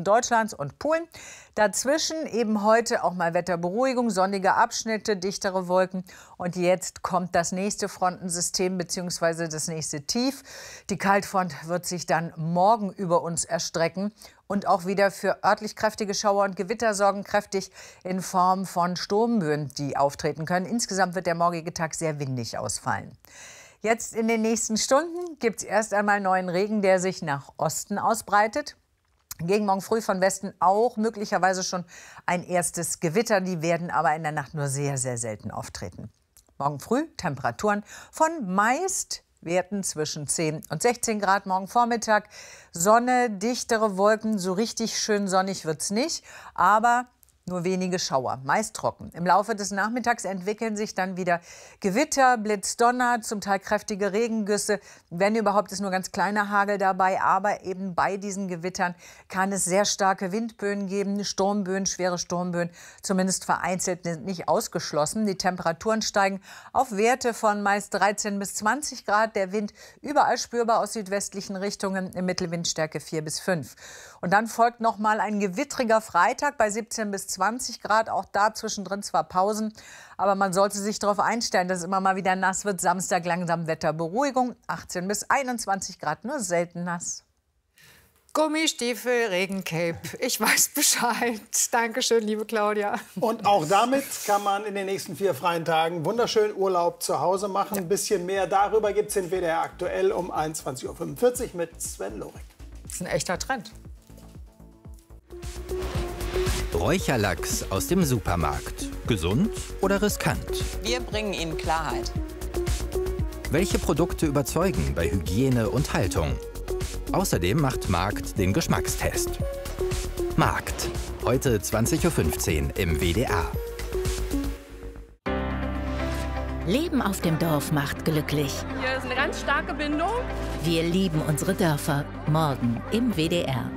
Deutschlands und Polen. Dazwischen eben heute auch mal Wetterberuhigung, sonnige Abschnitte, dichtere Wolken. Und jetzt kommt das nächste Frontensystem bzw. das nächste Tief. Die Kaltfront wird sich dann morgen über uns erstrecken und auch wieder für örtlich kräftige Schauer und Gewitter sorgen, kräftig in Form von Sturmböen, die auftreten können. Insgesamt wird der morgige Tag sehr windig ausfallen. Jetzt in den nächsten Stunden gibt es erst einmal neuen Regen, der sich nach Osten ausbreitet. Gegen morgen früh von Westen auch möglicherweise schon ein erstes Gewitter. Die werden aber in der Nacht nur sehr, sehr selten auftreten. Morgen früh Temperaturen von meist Werten zwischen 10 und 16 Grad. Morgen Vormittag Sonne, dichtere Wolken. So richtig schön sonnig wird es nicht, aber nur wenige Schauer, meist trocken. Im Laufe des Nachmittags entwickeln sich dann wieder Gewitter, Blitz, Donner, zum Teil kräftige Regengüsse. Wenn überhaupt, ist nur ganz kleiner Hagel dabei. Aber eben bei diesen Gewittern kann es sehr starke Windböen geben, Sturmböen, schwere Sturmböen, zumindest vereinzelt nicht ausgeschlossen. Die Temperaturen steigen auf Werte von meist 13 bis 20 Grad. Der Wind überall spürbar aus südwestlichen Richtungen, im Mittelwindstärke 4 bis 5. Und dann folgt noch mal ein gewittriger Freitag bei 17 bis 20 Grad, auch da zwischendrin zwar Pausen, aber man sollte sich darauf einstellen, dass es immer mal wieder nass wird. Samstag langsam Wetterberuhigung, 18 bis 21 Grad, nur selten nass. Gummistiefel, Regencape, ich weiß Bescheid. Dankeschön, liebe Claudia. Und auch damit kann man in den nächsten 4 freien Tagen wunderschön Urlaub zu Hause machen. Ein bisschen mehr darüber gibt es in WDR aktuell um 21:45 Uhr mit Sven Lorik. Das ist ein echter Trend. Räucherlachs aus dem Supermarkt. Gesund oder riskant? Wir bringen Ihnen Klarheit. Welche Produkte überzeugen bei Hygiene und Haltung? Außerdem macht Markt den Geschmackstest. Markt. Heute 20:15 Uhr im WDR. Leben auf dem Dorf macht glücklich. Hier ist eine ganz starke Bindung. Wir lieben unsere Dörfer. Morgen im WDR.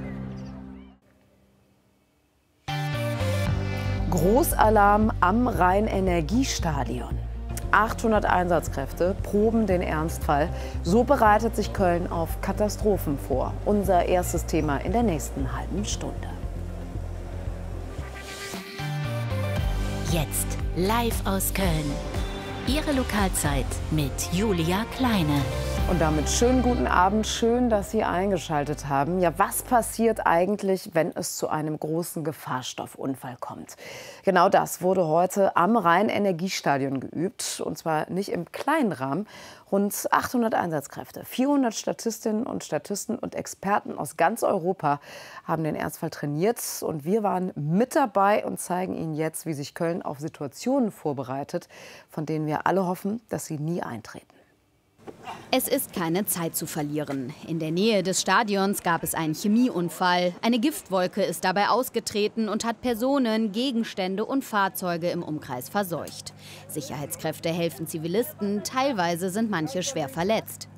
Großalarm am Rhein-Energiestadion. 800 Einsatzkräfte proben den Ernstfall. So bereitet sich Köln auf Katastrophen vor. Unser erstes Thema in der nächsten halben Stunde. Jetzt live aus Köln. Ihre Lokalzeit mit Julia Kleine. Und damit schönen guten Abend, schön, dass Sie eingeschaltet haben. Ja, was passiert eigentlich, wenn es zu einem großen Gefahrstoffunfall kommt? Genau das wurde heute am Rhein-Energiestadion geübt, und zwar nicht im kleinen Rahmen. Rund 800 Einsatzkräfte, 400 Statistinnen und Statisten und Experten aus ganz Europa haben den Ernstfall trainiert. Und wir waren mit dabei und zeigen Ihnen jetzt, wie sich Köln auf Situationen vorbereitet, von denen wir alle hoffen, dass sie nie eintreten. Es ist keine Zeit zu verlieren. In der Nähe des Stadions gab es einen Chemieunfall. Eine Giftwolke ist dabei ausgetreten und hat Personen, Gegenstände und Fahrzeuge im Umkreis verseucht. Sicherheitskräfte helfen Zivilisten, teilweise sind manche schwer verletzt.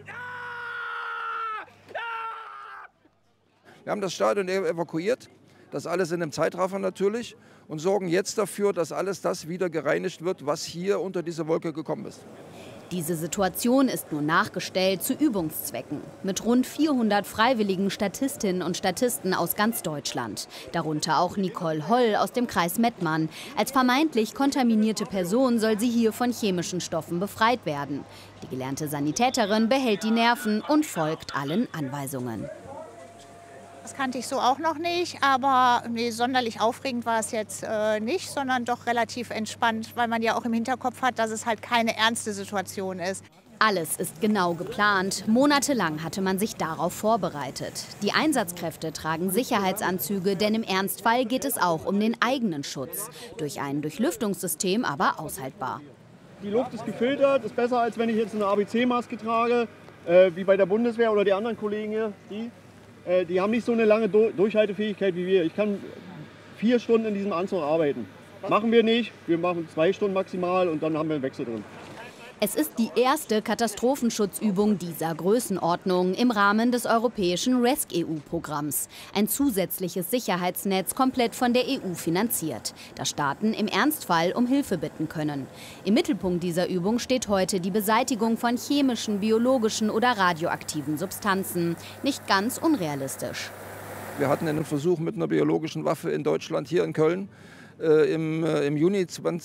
Wir haben das Stadion evakuiert, das alles in einem Zeitraffer natürlich, und sorgen jetzt dafür, dass alles das wieder gereinigt wird, was hier unter diese Wolke gekommen ist. Diese Situation ist nur nachgestellt zu Übungszwecken. Mit rund 400 freiwilligen Statistinnen und Statisten aus ganz Deutschland. Darunter auch Nicole Holl aus dem Kreis Mettmann. Als vermeintlich kontaminierte Person soll sie hier von chemischen Stoffen befreit werden. Die gelernte Sanitäterin behält die Nerven und folgt allen Anweisungen. Das kannte ich so auch noch nicht, aber nee, sonderlich aufregend war es jetzt nicht, sondern doch relativ entspannt, weil man ja auch im Hinterkopf hat, dass es halt keine ernste Situation ist. Alles ist genau geplant. Monatelang hatte man sich darauf vorbereitet. Die Einsatzkräfte tragen Sicherheitsanzüge, denn im Ernstfall geht es auch um den eigenen Schutz. Durch ein Durchlüftungssystem aber aushaltbar. Die Luft ist gefiltert, ist besser, als wenn ich jetzt eine ABC-Maske trage, wie bei der Bundeswehr oder die anderen Kollegen hier. Die haben nicht so eine lange Durchhaltefähigkeit wie wir. Ich kann 4 Stunden in diesem Anzug arbeiten. Machen wir nicht. Wir machen 2 Stunden maximal und dann haben wir einen Wechsel drin. Es ist die erste Katastrophenschutzübung dieser Größenordnung im Rahmen des europäischen RESC-EU-Programms. Ein zusätzliches Sicherheitsnetz, komplett von der EU finanziert, das Staaten im Ernstfall um Hilfe bitten können. Im Mittelpunkt dieser Übung steht heute die Beseitigung von chemischen, biologischen oder radioaktiven Substanzen. Nicht ganz unrealistisch. Wir hatten einen Versuch mit einer biologischen Waffe in Deutschland, hier in Köln. Im Juni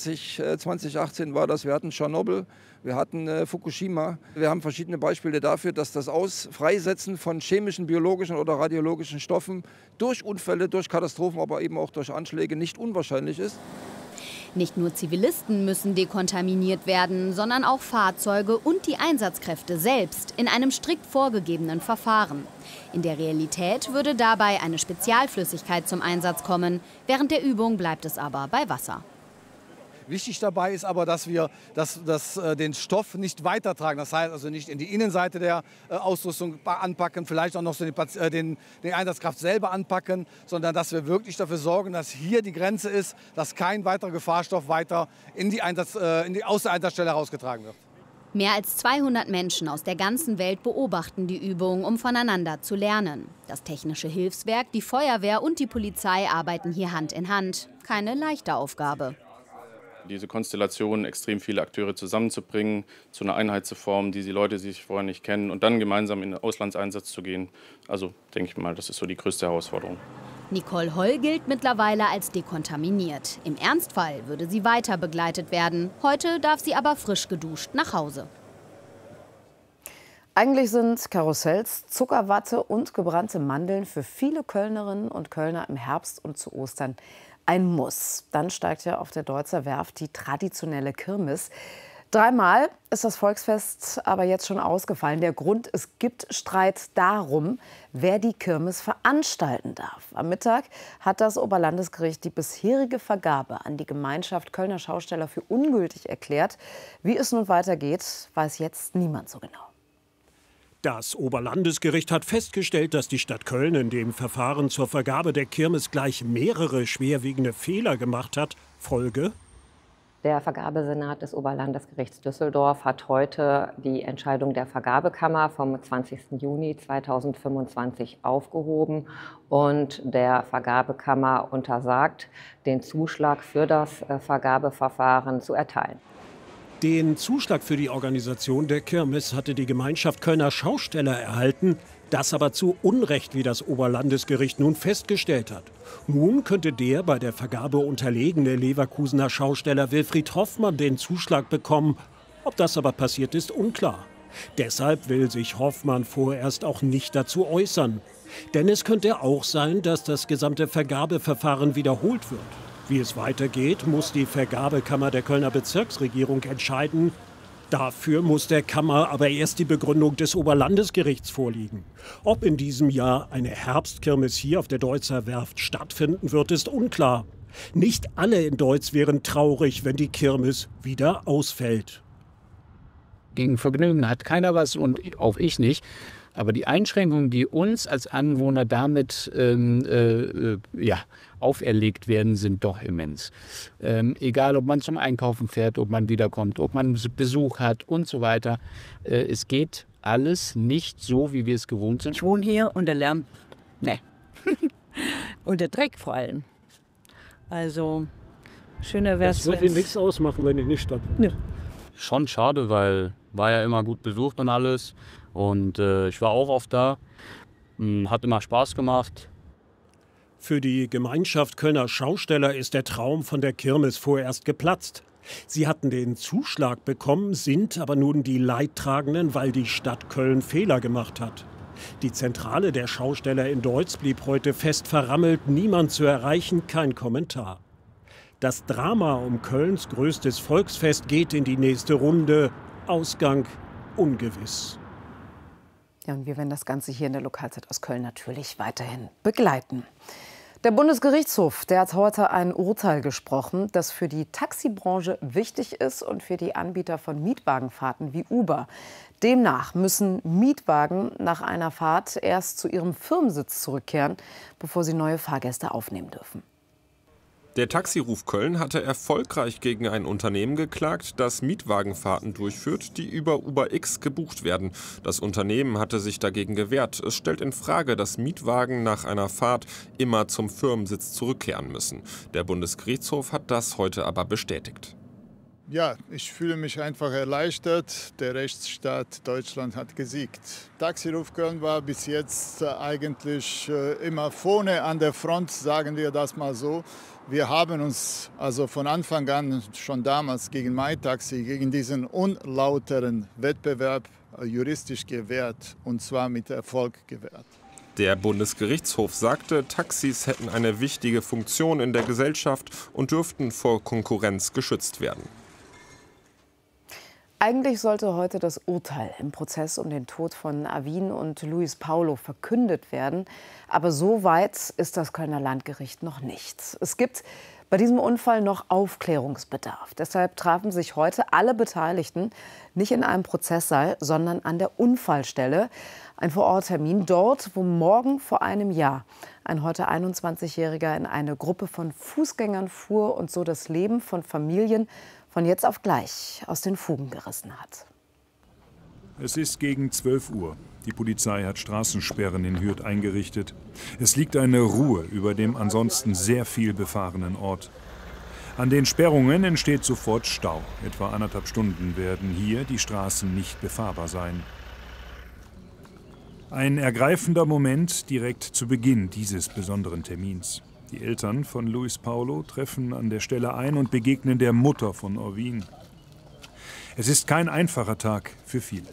2018 war das. Wir hatten Tschernobyl, wir hatten Fukushima. Wir haben verschiedene Beispiele dafür, dass das Freisetzen von chemischen, biologischen oder radiologischen Stoffen durch Unfälle, durch Katastrophen, aber eben auch durch Anschläge nicht unwahrscheinlich ist. Nicht nur Zivilisten müssen dekontaminiert werden, sondern auch Fahrzeuge und die Einsatzkräfte selbst in einem strikt vorgegebenen Verfahren. In der Realität würde dabei eine Spezialflüssigkeit zum Einsatz kommen. Während der Übung bleibt es aber bei Wasser. Wichtig dabei ist aber, dass wir den Stoff nicht weitertragen. Das heißt also nicht in die Innenseite der Ausrüstung anpacken, vielleicht auch noch so den Einsatzkraft selber anpacken, sondern dass wir wirklich dafür sorgen, dass hier die Grenze ist, dass kein weiterer Gefahrstoff weiter aus der Einsatzstelle herausgetragen wird. Mehr als 200 Menschen aus der ganzen Welt beobachten die Übung, um voneinander zu lernen. Das Technische Hilfswerk, die Feuerwehr und die Polizei arbeiten hier Hand in Hand. Keine leichte Aufgabe. Diese Konstellation, extrem viele Akteure zusammenzubringen, zu einer Einheit zu formen, die Leute sich vorher nicht kennen und dann gemeinsam in den Auslandseinsatz zu gehen. Also denke ich mal, das ist so die größte Herausforderung. Nicole Holl gilt mittlerweile als dekontaminiert. Im Ernstfall würde sie weiter begleitet werden. Heute darf sie aber frisch geduscht nach Hause. Eigentlich sind Karussells, Zuckerwatte und gebrannte Mandeln für viele Kölnerinnen und Kölner im Herbst und zu Ostern ein Muss. Dann steigt ja auf der Deutzer Werft die traditionelle Kirmes. 3-mal ist das Volksfest aber jetzt schon ausgefallen. Der Grund: es gibt Streit darum, wer die Kirmes veranstalten darf. Am Mittag hat das Oberlandesgericht die bisherige Vergabe an die Gemeinschaft Kölner Schausteller für ungültig erklärt. Wie es nun weitergeht, weiß jetzt niemand so genau. Das Oberlandesgericht hat festgestellt, dass die Stadt Köln in dem Verfahren zur Vergabe der Kirmes gleich mehrere schwerwiegende Fehler gemacht hat. Folge: Der Vergabesenat des Oberlandesgerichts Düsseldorf hat heute die Entscheidung der Vergabekammer vom 20. Juni 2025 aufgehoben und der Vergabekammer untersagt, den Zuschlag für das Vergabeverfahren zu erteilen. Den Zuschlag für die Organisation der Kirmes hatte die Gemeinschaft Kölner Schausteller erhalten, das aber zu Unrecht, wie das Oberlandesgericht nun festgestellt hat. Nun könnte der bei der Vergabe unterlegene Leverkusener Schausteller Wilfried Hoffmann den Zuschlag bekommen. Ob das aber passiert ist, unklar. Deshalb will sich Hoffmann vorerst auch nicht dazu äußern. Denn es könnte auch sein, dass das gesamte Vergabeverfahren wiederholt wird. Wie es weitergeht, muss die Vergabekammer der Kölner Bezirksregierung entscheiden. Dafür muss der Kammer aber erst die Begründung des Oberlandesgerichts vorliegen. Ob in diesem Jahr eine Herbstkirmes hier auf der Deutzer Werft stattfinden wird, ist unklar. Nicht alle in Deutz wären traurig, wenn die Kirmes wieder ausfällt. Gegen Vergnügen hat keiner was und auch ich nicht. Aber die Einschränkungen, die uns als Anwohner damit auferlegt werden, sind doch immens. Egal, ob man zum Einkaufen fährt, ob man wiederkommt, ob man Besuch hat und so weiter. Es geht alles nicht so, wie wir es gewohnt sind. Ich wohne hier und der Lärm, ne. Und der Dreck vor allem. Also, schöner wäre es. Das würde nichts ausmachen, wenn ich nicht statt. Ja. Schon schade, weil war ja immer gut besucht und alles. Und ich war auch oft da. Hat immer Spaß gemacht. Für die Gemeinschaft Kölner Schausteller ist der Traum von der Kirmes vorerst geplatzt. Sie hatten den Zuschlag bekommen, sind aber nun die Leidtragenden, weil die Stadt Köln Fehler gemacht hat. Die Zentrale der Schausteller in Deutz blieb heute fest verrammelt, niemand zu erreichen, kein Kommentar. Das Drama um Kölns größtes Volksfest geht in die nächste Runde. Ausgang ungewiss. Ja, und wir werden das Ganze hier in der Lokalzeit aus Köln natürlich weiterhin begleiten. Der Bundesgerichtshof, der hat heute ein Urteil gesprochen, das für die Taxibranche wichtig ist und für die Anbieter von Mietwagenfahrten wie Uber. Demnach müssen Mietwagen nach einer Fahrt erst zu ihrem Firmensitz zurückkehren, bevor sie neue Fahrgäste aufnehmen dürfen. Der Taxiruf Köln hatte erfolgreich gegen ein Unternehmen geklagt, das Mietwagenfahrten durchführt, die über UberX gebucht werden. Das Unternehmen hatte sich dagegen gewehrt. Es stellt in Frage, dass Mietwagen nach einer Fahrt immer zum Firmensitz zurückkehren müssen. Der Bundesgerichtshof hat das heute aber bestätigt. Ja, ich fühle mich einfach erleichtert. Der Rechtsstaat Deutschland hat gesiegt. Taxiruf Köln war bis jetzt eigentlich immer vorne an der Front, sagen wir das mal so. Wir haben uns also von Anfang an, schon damals gegen MyTaxi, gegen diesen unlauteren Wettbewerb juristisch gewehrt, und zwar mit Erfolg gewehrt. Der Bundesgerichtshof sagte, Taxis hätten eine wichtige Funktion in der Gesellschaft und dürften vor Konkurrenz geschützt werden. Eigentlich sollte heute das Urteil im Prozess um den Tod von Arvin und Luis Paulo verkündet werden. Aber so weit ist das Kölner Landgericht noch nicht. Es gibt bei diesem Unfall noch Aufklärungsbedarf. Deshalb trafen sich heute alle Beteiligten nicht in einem Prozesssaal, sondern an der Unfallstelle. Ein Vororttermin dort, wo morgen vor einem Jahr ein heute 21-Jähriger in eine Gruppe von Fußgängern fuhr und so das Leben von Familien von jetzt auf gleich aus den Fugen gerissen hat. Es ist gegen 12 Uhr. Die Polizei hat Straßensperren in Hürth eingerichtet. Es liegt eine Ruhe über dem ansonsten sehr viel befahrenen Ort. An den Sperrungen entsteht sofort Stau. Etwa 1,5 Stunden werden hier die Straßen nicht befahrbar sein. Ein ergreifender Moment direkt zu Beginn dieses besonderen Termins. Die Eltern von Luis Paulo treffen an der Stelle ein und begegnen der Mutter von Arvin. Es ist kein einfacher Tag für viele.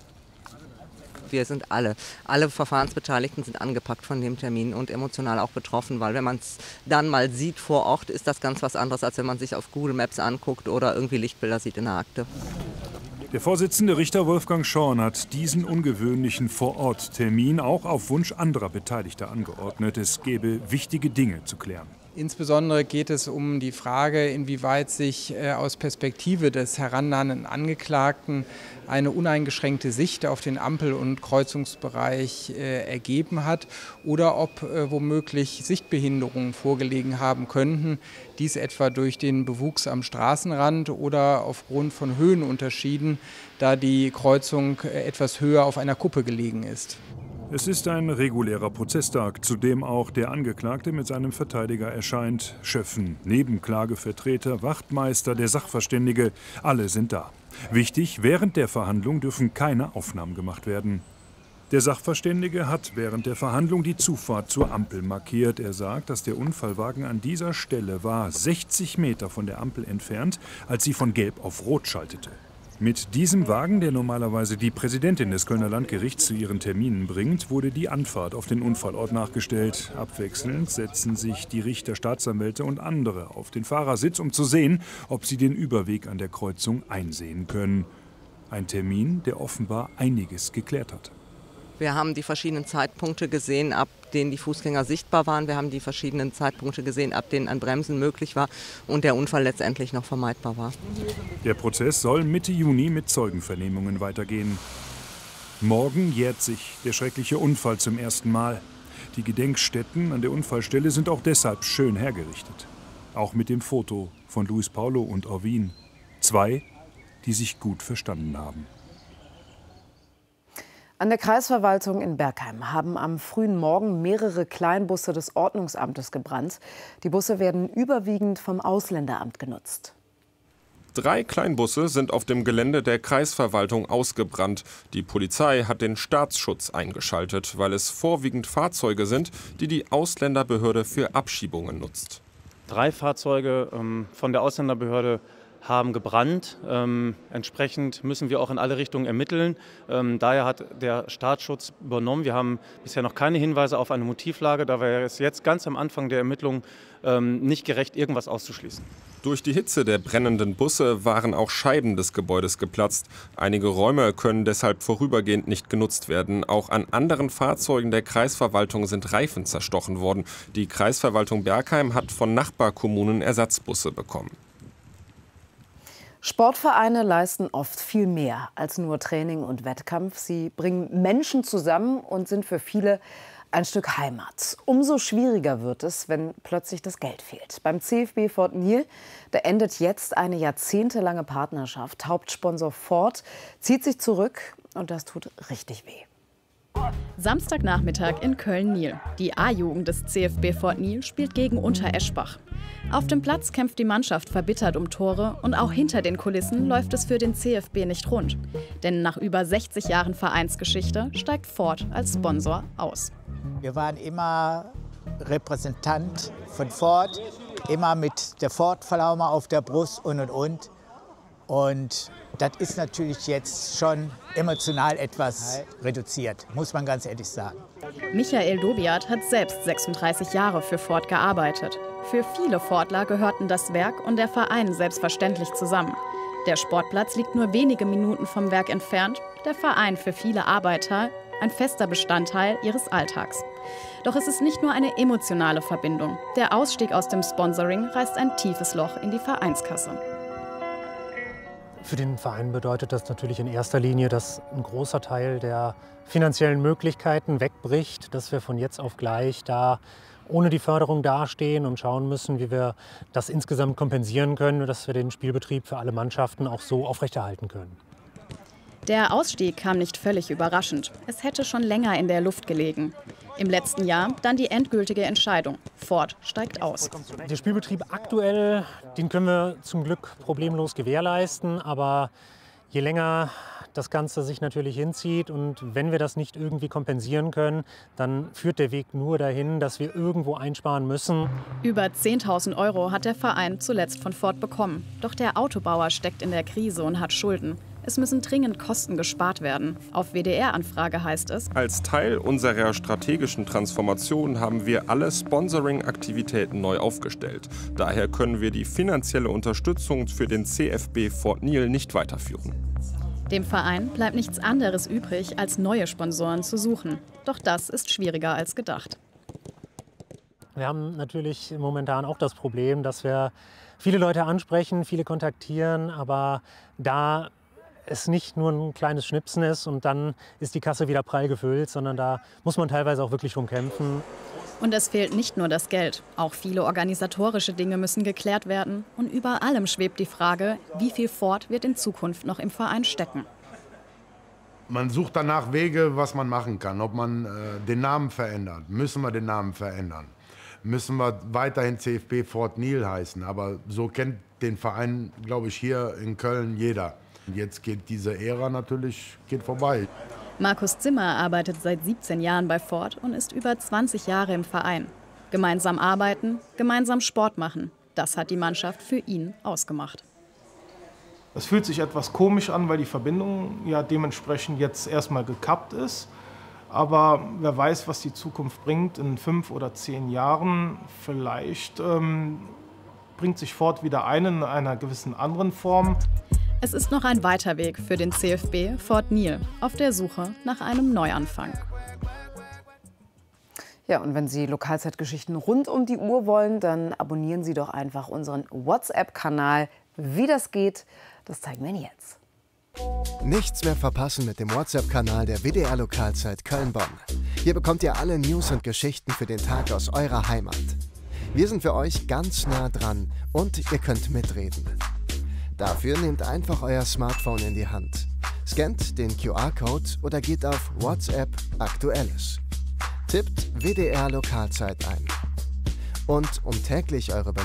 Wir sind alle Verfahrensbeteiligten sind angepackt von dem Termin und emotional auch betroffen, weil wenn man es dann mal sieht vor Ort, ist das ganz was anderes, als wenn man sich auf Google Maps anguckt oder irgendwie Lichtbilder sieht in der Akte. Der Vorsitzende Richter Wolfgang Schorn hat diesen ungewöhnlichen Vor-Ort-Termin auch auf Wunsch anderer Beteiligter angeordnet. Es gäbe wichtige Dinge zu klären. Insbesondere geht es um die Frage, inwieweit sich aus Perspektive des herannahenden Angeklagten eine uneingeschränkte Sicht auf den Ampel- und Kreuzungsbereich ergeben hat oder ob womöglich Sichtbehinderungen vorgelegen haben könnten, dies etwa durch den Bewuchs am Straßenrand oder aufgrund von Höhenunterschieden, da die Kreuzung etwas höher auf einer Kuppe gelegen ist. Es ist ein regulärer Prozesstag, zu dem auch der Angeklagte mit seinem Verteidiger erscheint. Schöffen, Nebenklagevertreter, Wachtmeister, der Sachverständige, alle sind da. Wichtig, während der Verhandlung dürfen keine Aufnahmen gemacht werden. Der Sachverständige hat während der Verhandlung die Zufahrt zur Ampel markiert. Er sagt, dass der Unfallwagen an dieser Stelle war, 60 Meter von der Ampel entfernt, als sie von Gelb auf Rot schaltete. Mit diesem Wagen, der normalerweise die Präsidentin des Kölner Landgerichts zu ihren Terminen bringt, wurde die Anfahrt auf den Unfallort nachgestellt. Abwechselnd setzen sich die Richter, Staatsanwälte und andere auf den Fahrersitz, um zu sehen, ob sie den Überweg an der Kreuzung einsehen können. Ein Termin, der offenbar einiges geklärt hat. Wir haben die verschiedenen Zeitpunkte gesehen, ab denen die Fußgänger sichtbar waren. Wir haben die verschiedenen Zeitpunkte gesehen, ab denen ein Bremsen möglich war und der Unfall letztendlich noch vermeidbar war. Der Prozess soll Mitte Juni mit Zeugenvernehmungen weitergehen. Morgen jährt sich der schreckliche Unfall zum ersten Mal. Die Gedenkstätten an der Unfallstelle sind auch deshalb schön hergerichtet. Auch mit dem Foto von Luis Paulo und Arvin. Zwei, die sich gut verstanden haben. An der Kreisverwaltung in Bergheim haben am frühen Morgen mehrere Kleinbusse des Ordnungsamtes gebrannt. Die Busse werden überwiegend vom Ausländeramt genutzt. 3 Kleinbusse sind auf dem Gelände der Kreisverwaltung ausgebrannt. Die Polizei hat den Staatsschutz eingeschaltet, weil es vorwiegend Fahrzeuge sind, die die Ausländerbehörde für Abschiebungen nutzt. 3 Fahrzeuge von der Ausländerbehörde haben gebrannt. Entsprechend müssen wir auch in alle Richtungen ermitteln. Daher hat der Staatsschutz übernommen. Wir haben bisher noch keine Hinweise auf eine Motivlage, da wäre es jetzt ganz am Anfang der Ermittlungen nicht gerecht, irgendwas auszuschließen. Durch die Hitze der brennenden Busse waren auch Scheiben des Gebäudes geplatzt. Einige Räume können deshalb vorübergehend nicht genutzt werden. Auch an anderen Fahrzeugen der Kreisverwaltung sind Reifen zerstochen worden. Die Kreisverwaltung Bergheim hat von Nachbarkommunen Ersatzbusse bekommen. Sportvereine leisten oft viel mehr als nur Training und Wettkampf. Sie bringen Menschen zusammen und sind für viele ein Stück Heimat. Umso schwieriger wird es, wenn plötzlich das Geld fehlt. Beim CFB Ford Nil, da endet jetzt eine jahrzehntelange Partnerschaft. Hauptsponsor Ford zieht sich zurück und das tut richtig weh. Samstagnachmittag in Köln-Niel. Die A-Jugend des CFB Fort Niel spielt gegen Untereschbach. Auf dem Platz kämpft die Mannschaft verbittert um Tore und auch hinter den Kulissen läuft es für den CFB nicht rund. Denn nach über 60 Jahren Vereinsgeschichte steigt Ford als Sponsor aus. Wir waren immer Repräsentant von Ford, immer mit der Ford-Pflaume auf der Brust und. Und das ist natürlich jetzt schon emotional etwas reduziert, muss man ganz ehrlich sagen. Michael Dobiat hat selbst 36 Jahre für Ford gearbeitet. Für viele Fordler gehörten das Werk und der Verein selbstverständlich zusammen. Der Sportplatz liegt nur wenige Minuten vom Werk entfernt, der Verein für viele Arbeiter ein fester Bestandteil ihres Alltags. Doch es ist nicht nur eine emotionale Verbindung. Der Ausstieg aus dem Sponsoring reißt ein tiefes Loch in die Vereinskasse. Für den Verein bedeutet das natürlich in erster Linie, dass ein großer Teil der finanziellen Möglichkeiten wegbricht, dass wir von jetzt auf gleich da ohne die Förderung dastehen und schauen müssen, wie wir das insgesamt kompensieren können und dass wir den Spielbetrieb für alle Mannschaften auch so aufrechterhalten können. Der Ausstieg kam nicht völlig überraschend. Es hätte schon länger in der Luft gelegen. Im letzten Jahr dann die endgültige Entscheidung. Ford steigt aus. Der Spielbetrieb aktuell, den können wir zum Glück problemlos gewährleisten. Aber je länger das Ganze sich natürlich hinzieht und wenn wir das nicht irgendwie kompensieren können, dann führt der Weg nur dahin, dass wir irgendwo einsparen müssen. Über 10.000 € hat der Verein zuletzt von Ford bekommen. Doch der Autobauer steckt in der Krise und hat Schulden. Es müssen dringend Kosten gespart werden. Auf WDR-Anfrage heißt es: Als Teil unserer strategischen Transformation haben wir alle Sponsoring-Aktivitäten neu aufgestellt. Daher können wir die finanzielle Unterstützung für den CFB Fort Niel nicht weiterführen. Dem Verein bleibt nichts anderes übrig, als neue Sponsoren zu suchen. Doch das ist schwieriger als gedacht. Wir haben natürlich momentan auch das Problem, dass wir viele Leute ansprechen, viele kontaktieren, aber da es nicht nur ein kleines Schnipsen ist und dann ist die Kasse wieder prall gefüllt, sondern da muss man teilweise auch wirklich drum kämpfen. Und es fehlt nicht nur das Geld. Auch viele organisatorische Dinge müssen geklärt werden. Und über allem schwebt die Frage, wie viel Ford wird in Zukunft noch im Verein stecken. Man sucht danach Wege, was man machen kann. Ob man den Namen verändert. Müssen wir den Namen verändern? Müssen wir weiterhin CFB Fort Niel heißen? Aber so kennt den Verein, glaube ich, hier in Köln jeder. Jetzt geht diese Ära natürlich vorbei. Markus Zimmer arbeitet seit 17 Jahren bei Ford und ist über 20 Jahre im Verein. Gemeinsam arbeiten, gemeinsam Sport machen. Das hat die Mannschaft für ihn ausgemacht. Es fühlt sich etwas komisch an, weil die Verbindung ja dementsprechend jetzt erstmal gekappt ist. Aber wer weiß, was die Zukunft bringt in 5 oder 10 Jahren. Vielleicht bringt sich Ford wieder ein in einer gewissen anderen Form. Es ist noch ein weiter Weg für den CFB Fort Niel auf der Suche nach einem Neuanfang. Ja, und wenn Sie Lokalzeitgeschichten rund um die Uhr wollen, dann abonnieren Sie doch einfach unseren WhatsApp-Kanal. Wie das geht, das zeigen wir Ihnen jetzt. Nichts mehr verpassen mit dem WhatsApp-Kanal der WDR Lokalzeit Köln-Bonn. Hier bekommt ihr alle News und Geschichten für den Tag aus eurer Heimat. Wir sind für euch ganz nah dran und ihr könnt mitreden. Dafür nehmt einfach euer Smartphone in die Hand, scannt den QR-Code oder geht auf WhatsApp Aktuelles. Tippt WDR Lokalzeit ein. Und um täglich eure